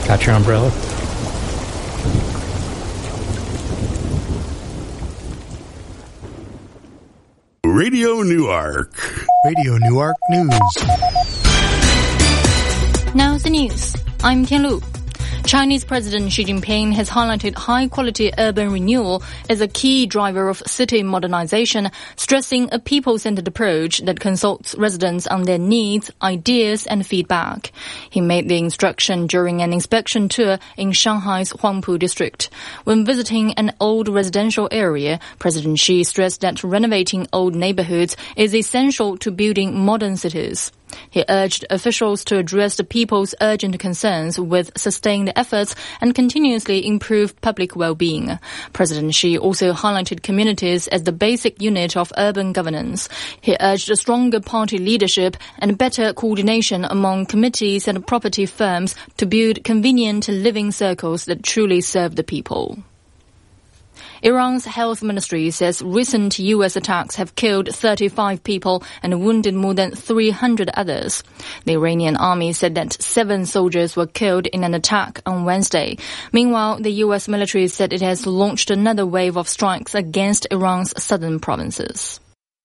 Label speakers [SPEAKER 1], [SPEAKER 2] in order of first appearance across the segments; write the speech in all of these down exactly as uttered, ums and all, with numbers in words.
[SPEAKER 1] Got your umbrella?
[SPEAKER 2] Radio Newark.
[SPEAKER 3] Radio Newark News.
[SPEAKER 4] Now the news. I'm Tianlu. Chinese President Xi Jinping has highlighted high-quality urban renewal as a key driver of city modernization, stressing a people-centered approach that consults residents on their needs, ideas, and feedback. He made the instruction during an inspection tour in Shanghai's Huangpu district. When visiting an old residential area, President Xi stressed that renovating old neighborhoods is essential to building modern cities. He urged officials to address the people's urgent concerns with sustained efforts and continuously improve public well-being. President Xi also highlighted communities as the basic unit of urban governance. He urged a stronger party leadership and better coordination among committees and property firms to build convenient living circles that truly serve the people. Iran's health ministry says recent U S attacks have killed thirty-five people and wounded more than three hundred others. The Iranian army said that seven soldiers were killed in an attack on Wednesday. Meanwhile, the U S military said it has launched another wave of strikes against Iran's southern provinces.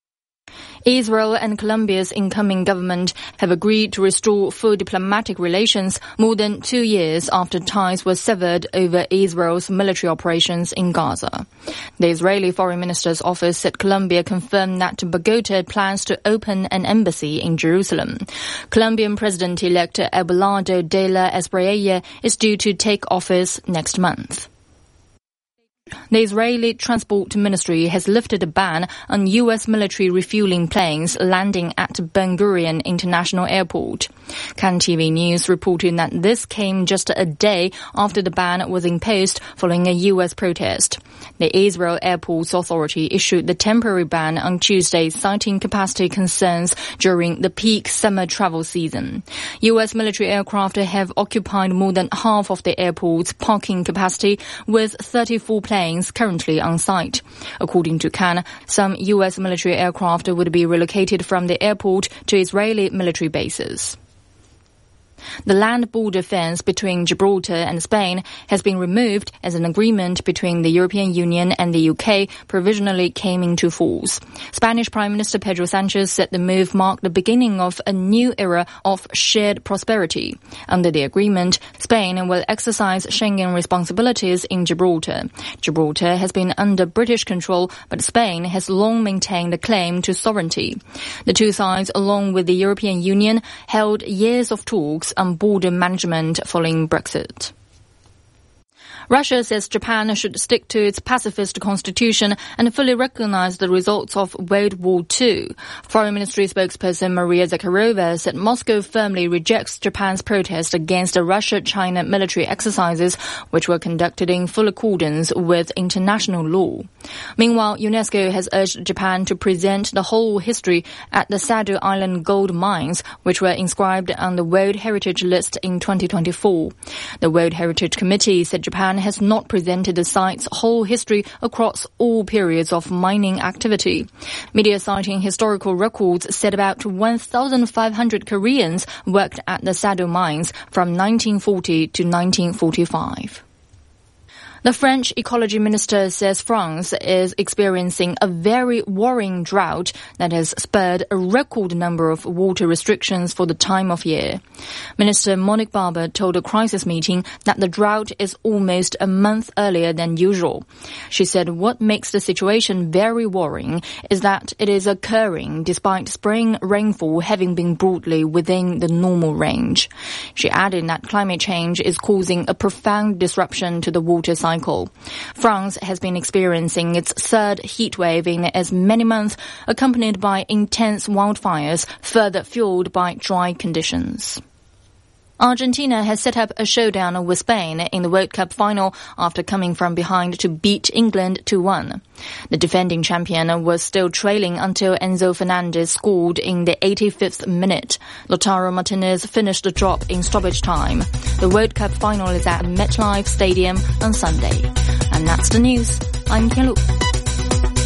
[SPEAKER 4] Israel and Colombia's incoming government have agreed to restore full diplomatic relations more than two years after ties were severed over Israel's military operations in Gaza. The Israeli Foreign Minister's office said Colombia confirmed that Bogota plans to open an embassy in Jerusalem. Colombian President-elect Abelardo de la Espriella is due to take office next month. The Israeli Transport Ministry has lifted a ban on U S military refueling planes landing at Ben Gurion International Airport. Can T V News reported that this came just a day after the ban was imposed following a U S protest. The Israel Airports Authority issued the temporary ban on Tuesday, citing capacity concerns during the peak summer travel season. U S military aircraft have occupied more than half of the airport's parking capacity, with thirty-four planes currently on site. According to Cannes, some U S military aircraft would be relocated from the airport to Israeli military bases. The land border fence between Gibraltar and Spain has been removed as an agreement between the European Union and the U K provisionally came into force. Spanish Prime Minister Pedro Sanchez said the move marked the beginning of a new era of shared prosperity. Under the agreement, Spain will exercise Schengen responsibilities in Gibraltar. Gibraltar has been under British control, but Spain has long maintained a claim to sovereignty. The two sides, along with the European Union, held years of talks on border management following Brexit. Russia says Japan should stick to its pacifist constitution and fully recognize the results of World War Two. Foreign Ministry spokesperson Maria Zakharova said Moscow firmly rejects Japan's protest against the Russia-China military exercises, which were conducted in full accordance with international law. Meanwhile, UNESCO has urged Japan to present the whole history at the Sado Island gold mines, which were inscribed on the World Heritage List in twenty twenty-four. The World Heritage Committee said Japan has not presented the site's whole history across all periods of mining activity. Media citing historical records said about one thousand five hundred Koreans worked at the Sado mines from nineteen forty to nineteen forty-five. The French ecology minister says France is experiencing a very worrying drought that has spurred a record number of water restrictions for the time of year. Minister Monique Barber told a crisis meeting that the drought is almost a month earlier than usual. She said what makes the situation very worrying is that it is occurring despite spring rainfall having been broadly within the normal range. She added that climate change is causing a profound disruption to the water cycle. France has been experiencing its third heat wave in as many months, accompanied by intense wildfires, further fueled by dry conditions. Argentina has set up a showdown with Spain in the World Cup final after coming from behind to beat England two one. The defending champion was still trailing until Enzo Fernandez scored in the eighty-fifth minute. Lautaro Martinez finished the drop in stoppage time. The World Cup final is at MetLife Stadium on Sunday. And that's the news. I'm Tianlu.